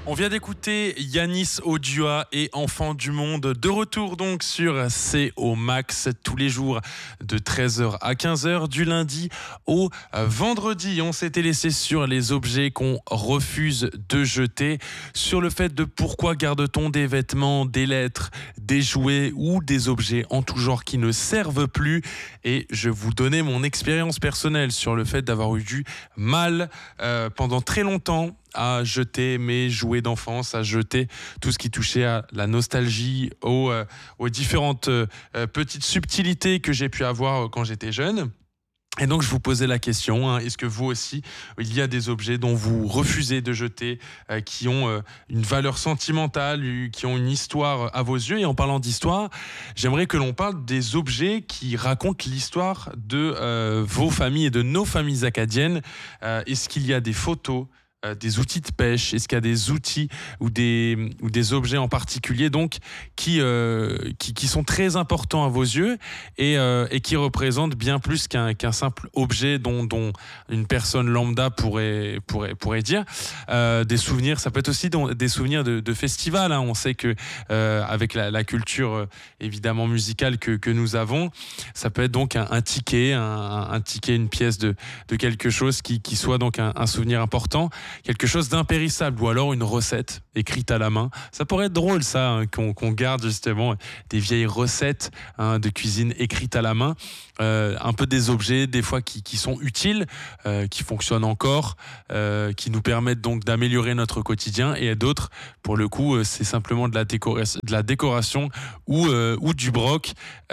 On vient d'écouter Yanis Odua et Enfants du Monde, de retour donc sur C'est au Max tous les jours de 13h à 15h du lundi au vendredi. On s'était laissé sur les objets qu'on refuse de jeter, sur le fait de pourquoi garde-t-on des vêtements, des lettres, des jouets ou des objets en tout genre qui ne servent plus, et je vous donnais mon expérience personnelle sur le fait d'avoir eu du mal pendant très longtemps à jeter mes jouets d'enfance, à jeter tout ce qui touchait à la nostalgie, aux différentes petites subtilités que j'ai pu avoir quand j'étais jeune. Et donc je vous posais la question, est-ce que vous aussi, il y a des objets dont vous refusez de jeter, qui ont une valeur sentimentale, qui ont une histoire à vos yeux? Et en parlant d'histoire, j'aimerais que l'on parle des objets qui racontent l'histoire de vos familles et de nos familles acadiennes. Est-ce qu'il y a des photos, des outils de pêche? Est-ce qu'il y a des outils ou des objets en particulier donc qui sont très importants à vos yeux et qui représentent bien plus qu'un simple objet dont une personne lambda pourrait dire? Des souvenirs, ça peut être aussi des souvenirs de festivals. On sait que avec la culture évidemment musicale que nous avons, ça peut être donc un ticket, un ticket, une pièce de quelque chose qui soit donc un souvenir important, quelque chose d'impérissable, ou alors une recette écrite à la main. Ça pourrait être drôle, ça, qu'on garde justement des vieilles recettes de cuisine écrites à la main. Un peu des objets, des fois, qui sont utiles, qui fonctionnent encore, qui nous permettent donc d'améliorer notre quotidien, et d'autres, pour le coup, c'est simplement de la décoration ou du broc.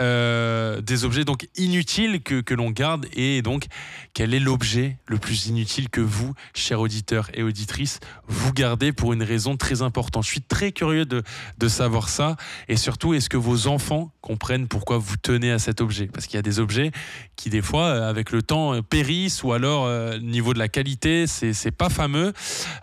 Des objets donc inutiles que l'on garde. Et donc, quel est l'objet le plus inutile que vous, chers auditeurs et auditrices, vous gardez pour une raison très importante? Je suis très curieux de savoir ça. Et surtout, est-ce que vos enfants comprennent pourquoi vous tenez à cet objet? Parce qu'il y a des objets qui, des fois, avec le temps, périssent, ou alors, niveau de la qualité, c'est pas fameux.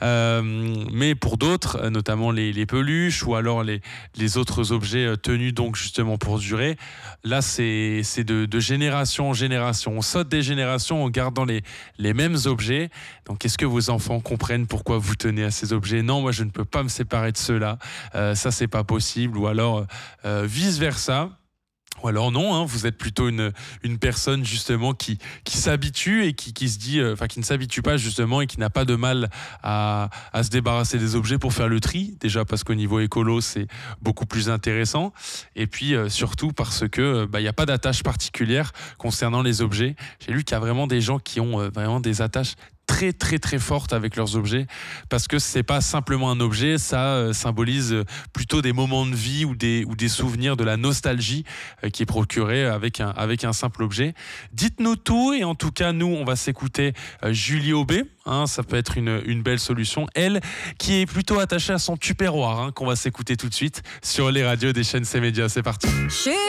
Mais pour d'autres, notamment les peluches, ou alors les autres objets tenus donc justement pour durer, là, c'est de génération en génération. On saute des générations en gardant les mêmes objets. Donc, est-ce que vos enfants comprennent pourquoi vous tenez à ces objets? Non, moi, je ne peux pas me séparer de ceux-là. Ça, c'est pas possible. Ou alors, vice-versa. Ou alors non, vous êtes plutôt une personne justement qui s'habitue et qui se dit, qui ne s'habitue pas justement, et qui n'a pas de mal à se débarrasser des objets pour faire le tri. Déjà parce qu'au niveau écolo, c'est beaucoup plus intéressant. Et puis surtout parce que y a pas d'attache particulière concernant les objets. J'ai lu qu'il y a vraiment des gens qui ont vraiment des attaches très très très forte avec leurs objets, parce que c'est pas simplement un objet, ça symbolise plutôt des moments de vie ou des souvenirs, de la nostalgie qui est procurée avec un simple objet. Dites-nous tout, et en tout cas nous on va s'écouter Julie Aubé, ça peut être une belle solution, elle qui est plutôt attachée à son tupperware, qu'on va s'écouter tout de suite sur les radios des chaînes C-Média. C'est parti.